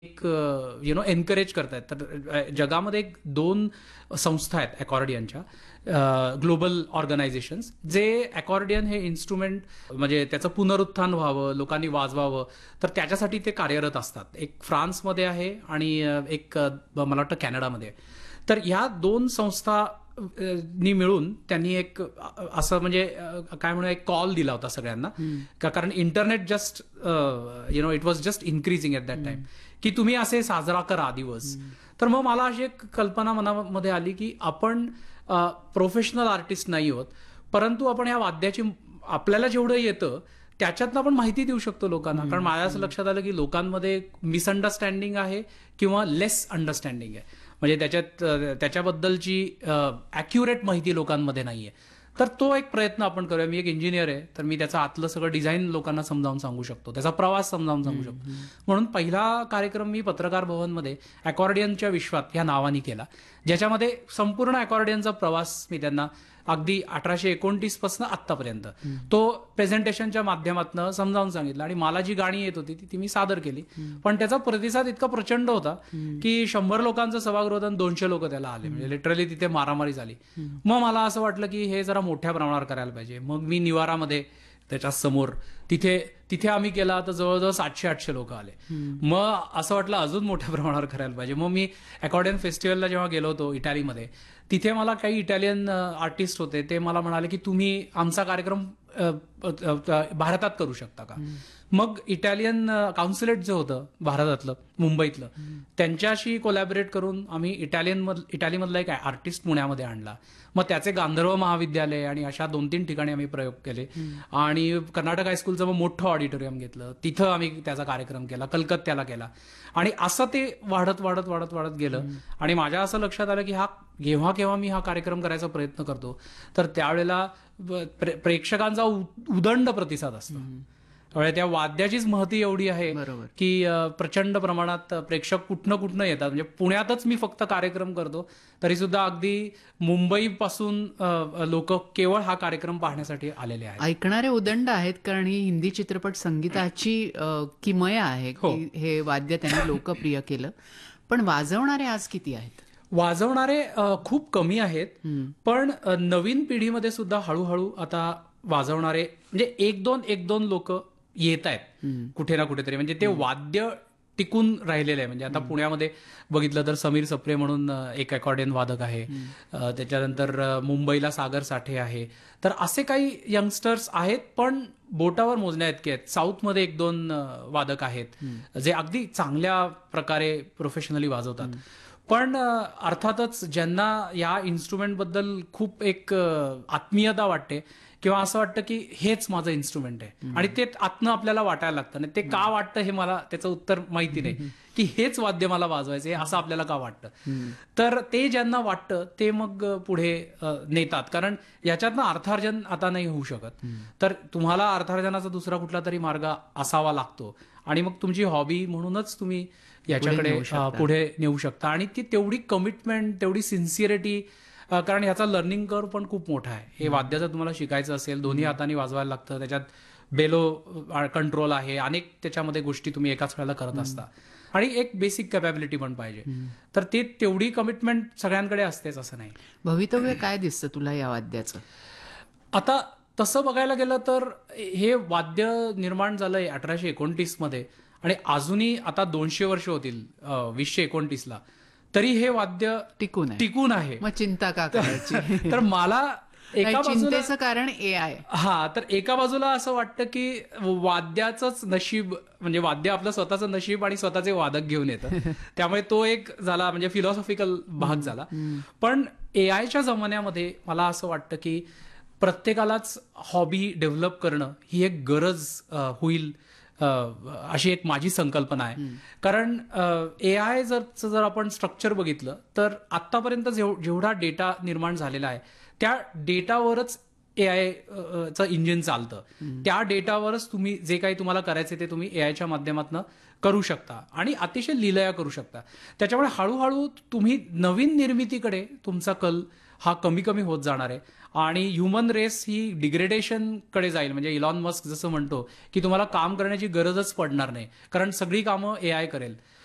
एक एनकरेज करतायत. तर जगामध्ये एक 2 संस्था आहेत अकॉर्डियनच्या, ग्लोबल ऑर्गनायझेशन्स, जे अकॉर्डियन हे इन्स्ट्रुमेंट म्हणजे त्याचं पुनरुत्थान व्हावं, लोकांनी वाजवावं, तर त्याच्यासाठी ते कार्यरत असतात. एक फ्रान्समध्ये आहे आणि एक मला वाटतं कॅनडामध्ये आहे. तर ह्या 2 संस्था नी मिळून त्यांनी एक असं म्हणजे काय म्हणू, एक कॉल दिला होता सगळ्यांना, कारण internet just it was just increasing at that time, की तुम्ही असे साजरा करा दिवस. तर मग मला अशी एक कल्पना मनामध्ये आली की आपण प्रोफेशनल आर्टिस्ट नाही आहोत, परंतु आपण या वाद्याची आपल्याला जेवढं येतं त्याच्यातनं आपण माहिती देऊ शकतो लोकांना. कारण माझ्या असं लक्षात आलं की लोकांमध्ये मिसअंडरस्टँडिंग आहे किंवा लेस अंडरस्टँडिंग आहे, म्हणजे त्याच्याबद्दलची ॲक्युरेट माहिती लोकांमध्ये नाहीये. तर तो एक प्रयत्न आपण करूया. मी एक इंजिनियर आहे, तर मी त्याचं आतलं सगळं डिझाईन लोकांना समजावून सांगू शकतो, त्याचा प्रवास समजावून सांगू शकतो. म्हणून पहिला कार्यक्रम मी पत्रकार भवनमध्ये अकॉर्डियनच्या विश्वात या नावाने केला, ज्याच्यामध्ये संपूर्ण अकॉर्डियनचा प्रवास मी त्यांना अगदी 1829 पासून आत्तापर्यंत तो प्रेझेंटेशनच्या माध्यमातून समजावून सांगितलं. आणि मला जी गाणी येत होती ती मी सादर केली, पण त्याचा प्रतिसाद इतका प्रचंड होता की 100 लोकांचं सभागृह होतं आणि 200 लोक त्याला आले, म्हणजे लिटरली तिथे मारामारी झाली. मग मला असं वाटलं की हे जरा मोठ्या प्रमाणावर करायला पाहिजे. मग मी निवारामध्ये त्याच्या समोर तिथे आम्ही केला, तर जवळजवळ 700-800 लोक आले. मग असं वाटलं अजून मोठ्या प्रमाणावर करायला पाहिजे. मग मी अकॉर्डियन फेस्टिवलला जेव्हा गेलो होतो इटालीमध्ये, तिथे मला काही इटालियन आर्टिस्ट होते, ते मला म्हणाले की तुम्ही आमचा कार्यक्रम भारतात करू शकता का. मग इटालियन काउन्सिलेट जे होतं भारतातलं, मुंबईतलं, त्यांच्याशी कोलॅबरेट करून आम्ही इटालीमधला एक आर्टिस्ट पुण्यामध्ये आणला. मग त्याचे गांधर्व महाविद्यालय आणि अशा 2-3 ठिकाणी आम्ही प्रयोग केले. आणि कर्नाटक हायस्कूलचं मग मोठं ऑडिटोरियम घेतलं, तिथं आम्ही त्याचा कार्यक्रम केला, कलकत्त्याला केला. आणि असं ते वाढत वाढत वाढत वाढत गेलं. आणि माझ्या असं लक्षात आलं की जेव्हा केव्हा मी हा कार्यक्रम करायचा प्रयत्न करतो, तर त्यावेळेला प्रेक्षकांचा उदंड प्रतिसाद असतो. त्यामुळे त्या वाद्याचीच महती एवढी आहे की प्रचंड प्रमाणात प्रेक्षक कुठनं येतात. म्हणजे पुण्यातच मी फक्त कार्यक्रम करतो, तरी सुद्धा अगदी मुंबईपासून लोक केवळ हा कार्यक्रम पाहण्यासाठी आलेले आहेत. ऐकणारे उदंड आहेत, कारण ही हिंदी चित्रपट संगीताची किमया आहे की हे वाद्य त्यांनी लोकप्रिय केलं. पण वाजवणारे आज किती आहेत? वाजवणारे खूप कमी आहेत, पण नवीन पिढीमध्ये सुद्धा हळूहळू आता वाजवणारे म्हणजे एक दोन लोक येत आहेत कुठे ना कुठेतरी. म्हणजे ते वाद्य टिकून राहिलेलं आहे. म्हणजे आता पुण्यामध्ये बघितलं तर समीर सप्रे म्हणून एक अकॉर्डियन वादक आहे, त्याच्यानंतर मुंबईला सागर साठे आहे. तर असे काही यंगस्टर्स आहेत, पण बोटावर मोजण्या इतके आहेत. साऊथमध्ये 1-2 वादक आहेत जे अगदी चांगल्या प्रकारे प्रोफेशनली वाजवतात. पण अर्थातच ज्यांना या इन्स्ट्रुमेंटबद्दल खूप एक आत्मीयता वाटते किंवा असं वाटतं की हेच माझं इन्स्ट्रुमेंट आहे, आणि ते आतनं आपल्याला वाटायला लागतं. आणि ते का वाटतं हे मला त्याचं उत्तर माहिती नाही, की हेच वाद्य मला वाजवायचं आहे असं आपल्याला का वाटतं. तर ते ज्यांना वाटतं ते मग पुढे नेतात, कारण याच्यातनं अर्थार्जन आता नाही होऊ शकत. तर तुम्हाला अर्थार्जनाचा दुसरा कुठला तरी मार्ग असावा लागतो, आणि मग तुमची हॉबी म्हणूनच तुम्ही याच्याकडे पुढे नेऊ शकता. आणि ती तेवढी कमिटमेंट, तेवढी सिन्सिअरिटी, कारण याचा लर्निंग कर्व पण खूप मोठा आहे. हे वाद्य जर तुम्हाला शिकायचं असेल, दोन्ही हातांनी वाजवायला लागतं, त्याच्यात बेलो कंट्रोल आहे, अनेक त्याच्यामध्ये गोष्टी तुम्ही एकाच वेळेला करत असता, आणि एक बेसिक कॅपॅबिलिटी पण पाहिजे. तर ते तेवढी कमिटमेंट सगळ्यांकडे असतेच असं नाही. भवितव्य काय दिसतं तुला या वाद्याचं? आता तसं बघायला गेलं तर हे वाद्य निर्माण झालंय 1829 मध्ये, आणि अजूनही आता 200 वर्ष होतील 2029ला, तरी हे वाद्य टिकून आहे. मग चिंता का करायची? तर मला चिंतेचं कारण AI. तर एका बाजूला असं वाटतं की वाद्याचंच नशीब, म्हणजे वाद्य आपलं स्वतःचं नशीब आणि स्वतःचे वादक घेऊन येतं, त्यामुळे तो एक झाला म्हणजे फिलॉसॉफिकल भाग झाला. पण AIच्या जमान्यामध्ये मला असं वाटतं की प्रत्येकालाच हॉबी डेव्हलप करणं ही एक गरज होईल, अशी एक माझी संकल्पना आहे. कारण AI जर आपण स्ट्रक्चर बघितलं तर आतापर्यंत जेवढा डेटा निर्माण झालेला आहे त्या डेटावरच AI चं इंजिन चालतं. त्या डेटावरच तुम्ही जे काही तुम्हाला करायचं ते तुम्ही AIच्या माध्यमातून करू शकता, आणि अतिशय लीलया करू शकता. त्याच्यामुळे हळूहळू तुम्ही नवीन निर्मितीकडे तुमचा कल हा कमी कमी होत जाणार आहे, आणि ह्युमन रेस ही डिग्रेडेशनकडे जाईल. म्हणजे इलॉन मस्क जसं म्हणतो की तुम्हाला काम करण्याची गरजच पडणार नाही, कारण सगळी कामं AI करेल.